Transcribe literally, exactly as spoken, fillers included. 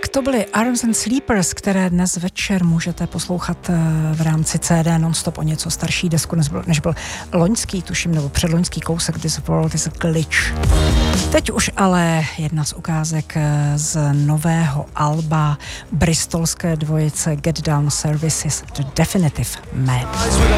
to byly Arms and Sleepers, které dnes večer můžete poslouchat v rámci C D non-stop o něco starší desku, než byl, než byl loňský, tuším, nebo předloňský kousek This World is a Glitch. Teď už ale jedna z ukázek z nového alba bristolské dvojice Get Down Services, The Definitive Man.